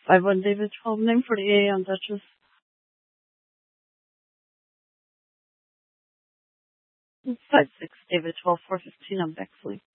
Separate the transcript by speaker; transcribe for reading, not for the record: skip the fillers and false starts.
Speaker 1: 5-1 David 12 948 on Duchess. 5-6 David 12 415 on Bexley.